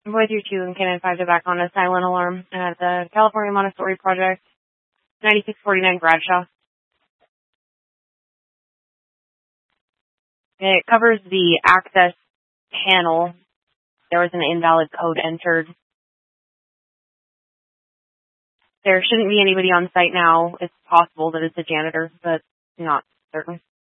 Voice 2 and Canon 5 to back on a silent alarm at the California Montessori Project, 9649 Bradshaw. It covers the access panel. There was an invalid code entered. There shouldn't be anybody on site now. It's possible that it's a janitor, but not certain.